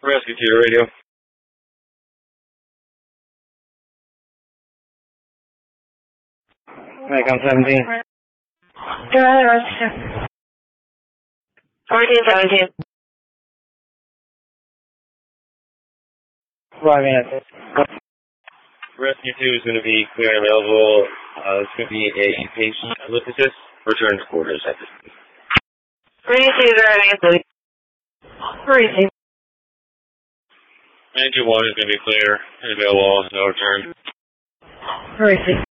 Rescue 2 radio. Macon 17. Go ahead, Rescue 1417. 5 minutes. Rescue 2 is going to be clear and available. It's going to be a patient with assist. Return to quarters at this point. 32 driving. 32. 921 is going to be clear and available. No return. 32.